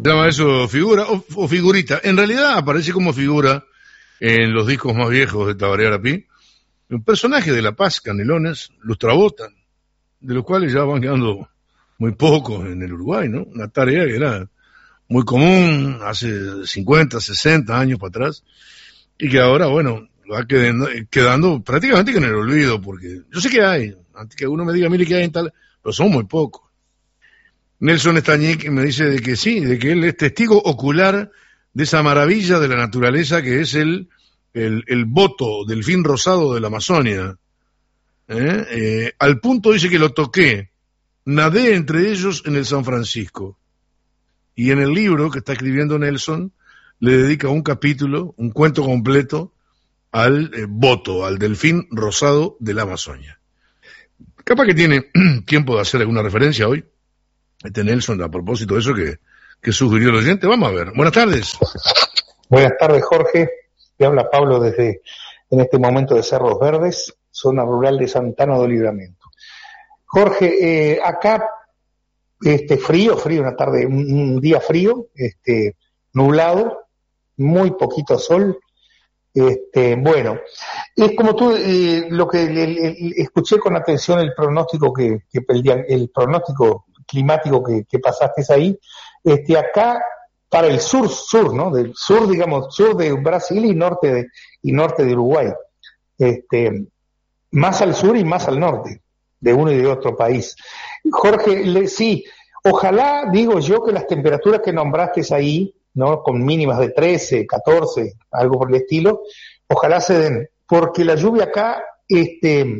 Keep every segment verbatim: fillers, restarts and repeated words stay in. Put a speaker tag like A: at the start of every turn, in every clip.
A: Se llama eso figura o, o figurita. En realidad aparece como figura en los discos más viejos de Tabaré Arapí, un personaje de La Paz, Canelones, los Trabotan, de los cuales ya van quedando muy pocos en el Uruguay, ¿no? Una tarea que era muy común hace cincuenta, sesenta años para atrás, y que ahora, bueno, va quedando, quedando prácticamente que en el olvido, porque yo sé que hay, antes que uno me diga, mire que hay en tal, pero son muy pocos. Nelson Estañic me dice de que sí, de que él es testigo ocular de esa maravilla de la naturaleza que es el, el, el boto, delfín rosado de la Amazonia. ¿Eh? Eh, al punto dice que lo toqué, nadé entre ellos en el San Francisco. Y en el libro que está escribiendo Nelson, le dedica un capítulo, un cuento completo, al eh, boto, al delfín rosado de la Amazonia. Capaz que tiene tiempo de hacer alguna referencia hoy, este Nelson, a propósito de eso que, que sugirió el oyente. Vamos a ver. Buenas tardes.
B: Buenas tardes, Jorge. Te habla Pablo desde, en este momento, de Cerros Verdes, zona rural de Santana do Livramento. Jorge, eh, acá, este, frío, frío, una tarde, un, un día frío, este, nublado, muy poquito sol. Este, bueno, es como tú, eh, lo que le, le, escuché con atención el pronóstico que, que el, el pronóstico climático que, que pasaste ahí. Este, acá para el sur, sur, ¿no? Del sur, digamos, sur de Brasil y norte de, y norte de Uruguay. Este, más al sur y más al norte, de uno y de otro país. Jorge, le, sí, ojalá, digo yo, que las temperaturas que nombraste ahí, ¿no? Con mínimas de trece, catorce, algo por el estilo, ojalá se den, porque la lluvia acá, este,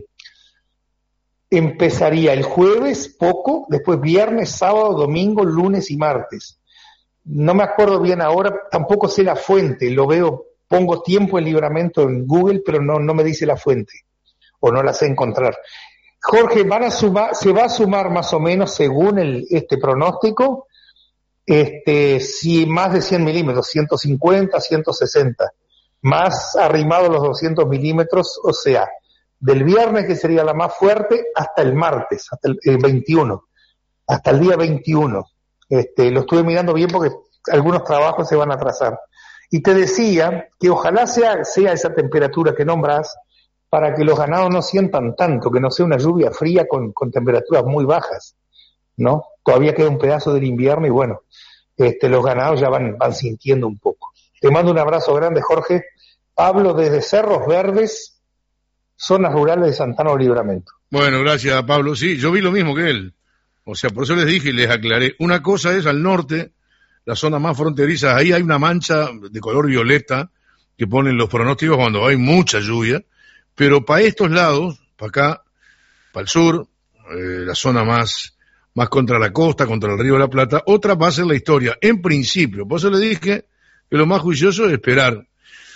B: empezaría el jueves poco, después viernes, sábado, domingo, lunes y martes. No me acuerdo bien ahora, tampoco sé la fuente, lo veo, pongo tiempo en Livramento en Google, pero no, no me dice la fuente, o no la sé encontrar. Jorge, van a sumar, se va a sumar más o menos, según el, este pronóstico, este, si más de cien milímetros, ciento cincuenta, ciento sesenta, más arrimado los doscientos milímetros, o sea, del viernes, que sería la más fuerte, hasta el martes, hasta el, el veintiuno, hasta el día veintiuno. Este, lo estuve mirando bien porque algunos trabajos se van a atrasar. Y te decía que ojalá sea, sea esa temperatura que nombras, para que los ganados no sientan tanto, que no sea una lluvia fría con, con temperaturas muy bajas, ¿no? Todavía queda un pedazo del invierno y bueno, este, los ganados ya van, van sintiendo un poco. Te mando un abrazo grande, Jorge. Pablo desde Cerros Verdes, zonas rurales de Santana do Livramento.
A: Bueno, gracias, Pablo. Sí, yo vi lo mismo que él. O sea, por eso les dije y les aclaré. Una cosa es al norte, la zona más fronteriza, ahí hay una mancha de color violeta que ponen los pronósticos cuando hay mucha lluvia, pero para estos lados, para acá, para el sur, eh, la zona más, más contra la costa, contra el río de la Plata, otra va a ser la historia, en principio. Por eso les dije que lo más juicioso es esperar.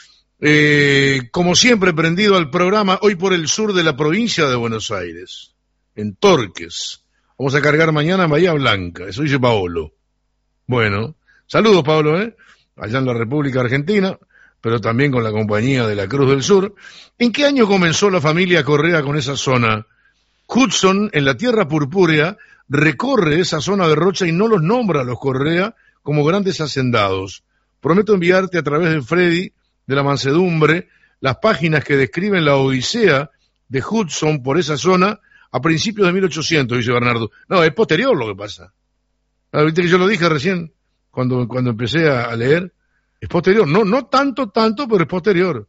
A: Eh, como siempre, prendido al programa, hoy por el sur de la provincia de Buenos Aires, en Torques. Vamos a cargar mañana en Bahía Blanca, eso dice Paolo. Bueno, saludos, Pablo, ¿eh? Allá en la República Argentina, pero también con la compañía de la Cruz del Sur. ¿En qué año comenzó la familia Correa con esa zona? Hudson, en la Tierra Purpúrea, recorre esa zona de Rocha y no los nombra a los Correa como grandes hacendados. Prometo enviarte a través de Freddy, de la Mansedumbre, las páginas que describen la odisea de Hudson por esa zona a principios de mil ochocientos, dice Bernardo. No, es posterior lo que pasa. Ah, viste que yo lo dije recién, cuando, cuando empecé a, a leer. Es posterior, no, no tanto, tanto, pero es posterior.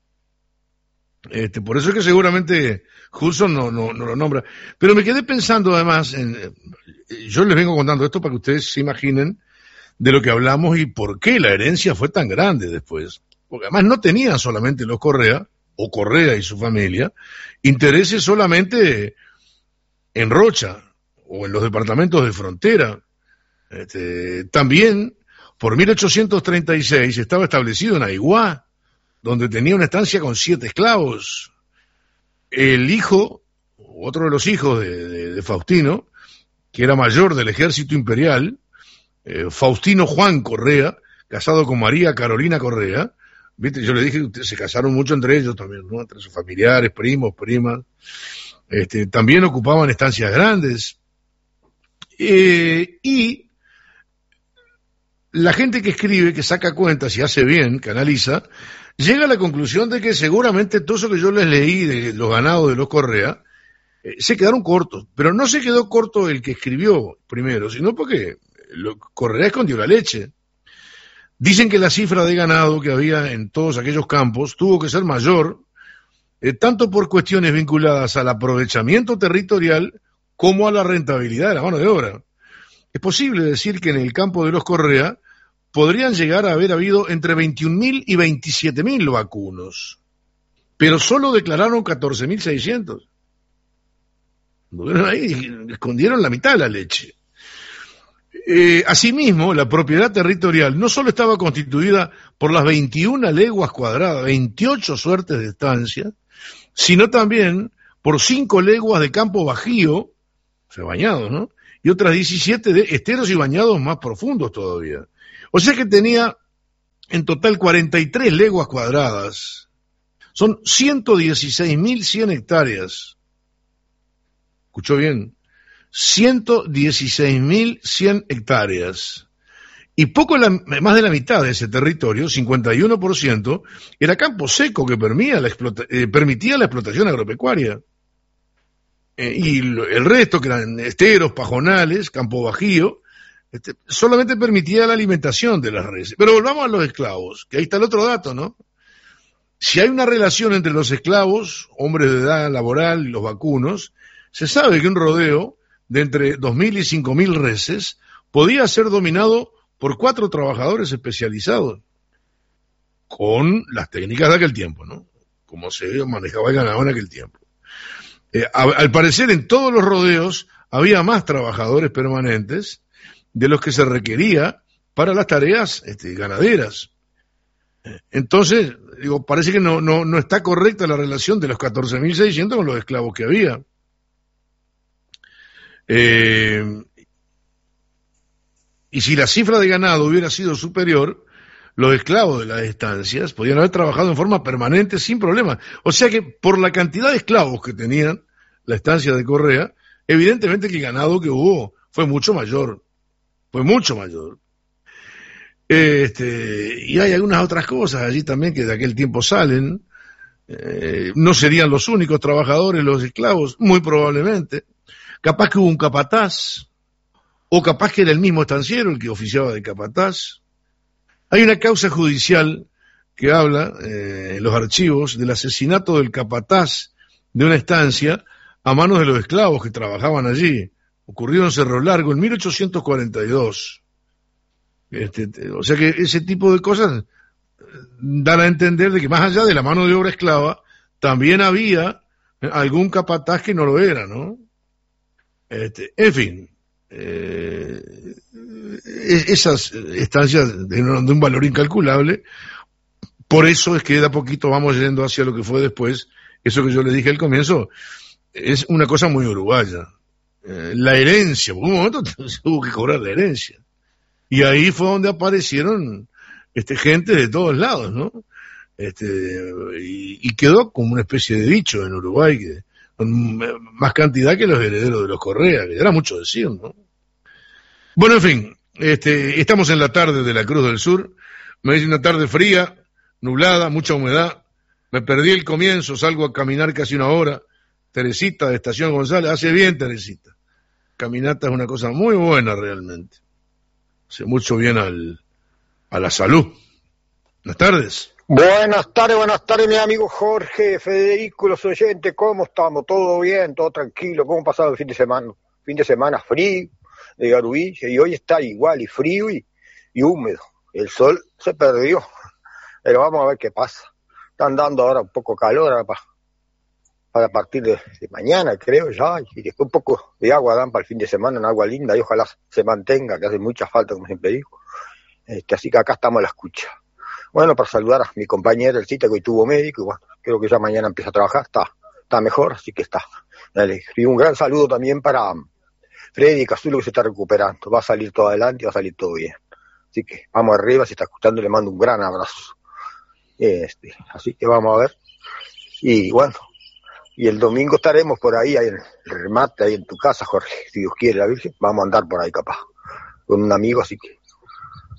A: Este, por eso es que seguramente Hudson no, no, no lo nombra. Pero me quedé pensando además, en, yo les vengo contando esto para que ustedes se imaginen de lo que hablamos y por qué la herencia fue tan grande después. Porque además no tenían solamente los Correa, o Correa y su familia, intereses solamente en Rocha, o en los departamentos de frontera. Este, también, por mil ochocientos treinta y seis, estaba establecido en Aiguá, donde tenía una estancia con siete esclavos. El hijo, otro de los hijos de, de, de Faustino, que era mayor del ejército imperial, eh, Faustino Juan Correa, casado con María Carolina Correa, viste, yo le dije que ustedes se casaron mucho entre ellos también, ¿no? Entre sus familiares, primos, primas, este, también ocupaban estancias grandes, eh, y la gente que escribe, que saca cuentas y hace bien, que analiza, llega a la conclusión de que seguramente todo eso que yo les leí de los ganados de los Correa, eh, se quedaron cortos. Pero no se quedó corto el que escribió primero, sino porque lo, Correa escondió la leche. Dicen que la cifra de ganado que había en todos aquellos campos tuvo que ser mayor, eh, tanto por cuestiones vinculadas al aprovechamiento territorial como a la rentabilidad de la mano de obra. Es posible decir que en el campo de los Correa podrían llegar a haber habido entre veintiún mil y veintisiete mil vacunos, pero solo declararon catorce mil seiscientos. Ahí escondieron la mitad de la leche. Eh, asimismo, la propiedad territorial no solo estaba constituida por las veintiuna leguas cuadradas, veintiocho suertes de estancia, sino también por cinco leguas de campo bajío, o sea, bañados, ¿no? Y otras diecisiete de esteros y bañados más profundos todavía. O sea que tenía en total cuarenta y tres leguas cuadradas. Son ciento dieciséis mil cien hectáreas. ¿Escuchó bien? ciento dieciséis mil cien hectáreas. Y poco la, más de la mitad de ese territorio, cincuenta y uno por ciento, era campo seco que permitía la, explota, eh, permitía la explotación agropecuaria. Eh, y lo, el resto, que eran esteros, pajonales, campo bajío, este, solamente permitía la alimentación de las reses. Pero volvamos a los esclavos, que ahí está el otro dato, ¿no? Si hay una relación entre los esclavos, hombres de edad laboral y los vacunos, se sabe que un rodeo de entre dos mil y cinco mil reses podía ser dominado por cuatro trabajadores especializados, con las técnicas de aquel tiempo, ¿no? Como se manejaba el ganado en aquel tiempo. Eh, a, al parecer, en todos los rodeos había más trabajadores permanentes de los que se requería para las tareas este, ganaderas. Entonces, digo, parece que no, no, no está correcta la relación de los catorce mil seiscientos con los esclavos que había. Eh, y si la cifra de ganado hubiera sido superior, los esclavos de las estancias podían haber trabajado en forma permanente sin problema. O sea que por la cantidad de esclavos que tenían la estancia de Correa, evidentemente que el ganado que hubo fue mucho mayor, fue mucho mayor. Este, y hay algunas otras cosas allí también que de aquel tiempo salen. Eh, no serían los únicos trabajadores los esclavos, muy probablemente. Capaz que hubo un capataz, o capaz que era el mismo estanciero el que oficiaba de capataz. Hay una causa judicial que habla eh, en los archivos del asesinato del capataz de una estancia a manos de los esclavos que trabajaban allí. Ocurrió en Cerro Largo en mil ochocientos cuarenta y dos. Este, o sea que ese tipo de cosas dan a entender de que más allá de la mano de obra esclava, también había algún capataz que no lo era, ¿no? Este, en fin, eh, esas estancias de un, de un valor incalculable. Por eso es que de a poquito vamos yendo hacia lo que fue después. Eso que yo les dije al comienzo es una cosa muy uruguaya. Eh, la herencia, por un momento hubo que cobrar la herencia. Y ahí fue donde aparecieron este, gente de todos lados, ¿no? Este, y, y quedó como una especie de dicho en Uruguay, que, con más cantidad que los herederos de los Correa, que era mucho decir, ¿no? Bueno, en fin, este, estamos en la tarde de la Cruz del Sur. Me dice una tarde fría, nublada, mucha humedad. Me perdí el comienzo, salgo a caminar casi una hora. Teresita de Estación González, hace bien Teresita. Caminata es una cosa muy buena realmente. Hace mucho bien al, a la salud. Buenas tardes.
C: Buenas tardes, buenas tardes, mi amigo Jorge, Federico, los oyentes, ¿cómo estamos? ¿Todo bien? ¿Todo tranquilo? ¿Cómo ha pasado el fin de semana? Fin de semana frío, de Garubilla, y hoy está igual, y frío y, y húmedo. El sol se perdió, pero vamos a ver qué pasa. Están dando ahora un poco calor ahora para, para partir de, de mañana, creo ya, y después un poco de agua dan para el fin de semana, una agua linda, y ojalá se mantenga, que hace mucha falta, como siempre digo. Este, así que acá estamos a la escucha. Bueno, para saludar a mi compañera, el cita que hoy tuvo médico, y bueno, creo que ya mañana empieza a trabajar, está, está mejor, así que está. Dale. Y un gran saludo también para Freddy Cazulo, que se está recuperando, va a salir todo adelante y va a salir todo bien. Así que vamos arriba, si está escuchando le mando un gran abrazo. Este, así que vamos a ver. Y bueno, y el domingo estaremos por ahí, ahí en el remate, ahí en tu casa, Jorge, si Dios quiere, la Virgen, vamos a andar por ahí capaz, con un amigo, así que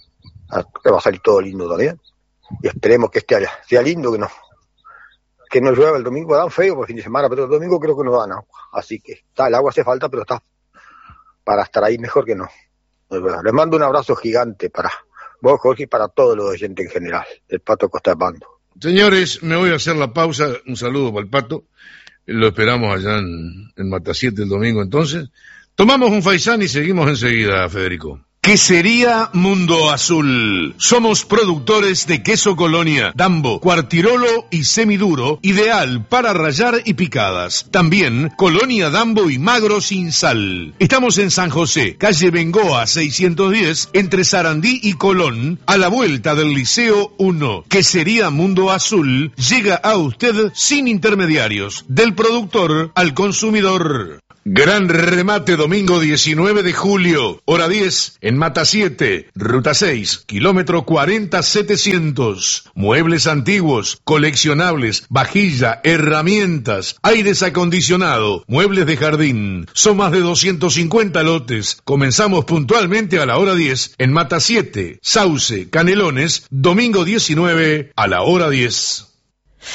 C: que va a salir todo lindo también. Y esperemos que este sea lindo, que no que no llueva el domingo, dan feo por el fin de semana, pero el domingo creo que no dan agua. Así que está, el agua hace falta, pero está para estar ahí mejor que no. Les mando un abrazo gigante para vos, Jorge, y para todos los oyentes en general, el Pato Costa de Pando.
A: Señores, me voy a hacer la pausa, un saludo para el Pato, lo esperamos allá en, en Mata siete el domingo entonces. Tomamos un faisán y seguimos enseguida, Federico.
D: Quesería Mundo Azul. Somos productores de queso Colonia, Dambo, Cuartirolo y semiduro, ideal para rallar y picadas. También Colonia Dambo y magro sin sal. Estamos en San José, calle Bengoa seiscientos diez, entre Sarandí y Colón, a la vuelta del Liceo uno. Quesería Mundo Azul llega a usted sin intermediarios, del productor al consumidor. Gran remate domingo diecinueve de julio, hora diez, en Mata siete, ruta seis, kilómetro cuarenta setecientos. Muebles antiguos, coleccionables, vajilla, herramientas, aires acondicionado, muebles de jardín. Son más de doscientos cincuenta lotes. Comenzamos puntualmente a la hora diez en Mata siete, Sauce, Canelones, domingo diecinueve a la hora diez.